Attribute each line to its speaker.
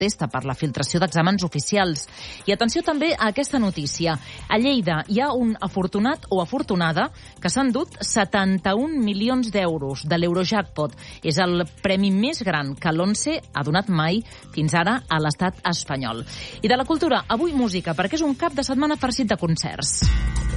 Speaker 1: protesta per la filtració d'exàmens oficials. I atenció també a aquesta notícia. A Lleida hi ha un afortunat o afortunada que s'han dut 71 milions d'euros de l'Eurojackpot. És el premi més gran que l'ONCE ha donat mai fins ara a l'estat espanyol. I de la cultura, avui música, perquè és un cap de setmana farcit de concerts.